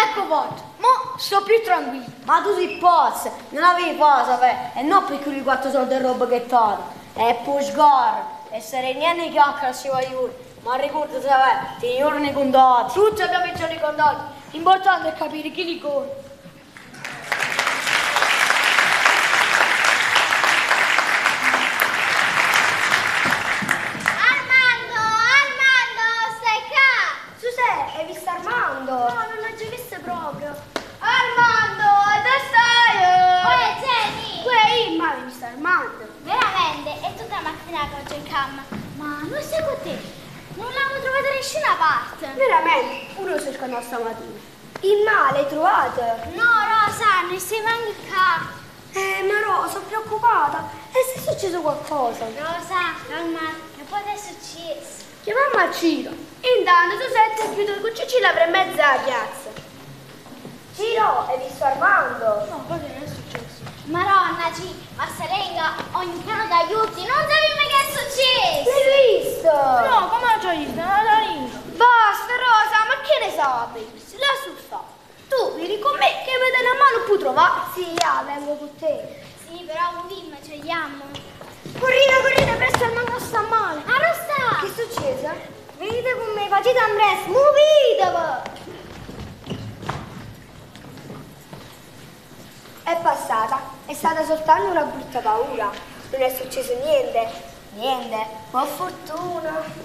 Ecco fatto, mo sto più tranquillo. Ma tu sei pazzo, non avevi cosa, e non per quei 4 soldi e roba che t'hanno. E poi sgarra, e sarei niente chiacchiera si va io. Ma ricorda se ti giorni contati. Tutti abbiamo i giorni contati. L'importante è capire chi li conta. Armando, stai qua? Susè, hai visto Armando? No, non l'ho già visto proprio. Armando, dove stai? Uè, Jenny! Uè, ma hai visto Armando? Veramente? È tutta la mattina che oggi in cam. Ma non sei con te? Non l'avevo trovata da nessuna parte. Veramente, pure io sono scattato stamattina. Il male hai trovato? No, Rosa, non sei manco qua. Ma Rosa, sono preoccupata. E se è successo qualcosa? Rosa, calma, che poi è successo? Chiamiamo Ciro. Intanto tu sei chiuso con Cicilla per mezzo alla piazza. Ciro, hai visto Armando? No, poi che è successo? Maronna, ma Serenga, ogni piano d'aiuti, non sapevi mai che è successo! L'hai visto? No, come non c'hai visto? Non l'ho visto. Basta Rosa, ma che ne sai? Se la suffa. Tu vieni con me che mi dai una mano puoi trovare? Sì, vengo con te. Sì, però un film ci andiamo. Corrite, presto il manco sta male. Ma non sta! Che è successo? Venite con me, facete un presto, muovitevi! È passata, è stata soltanto una brutta paura. Non è successo niente. Niente, ma fortuna.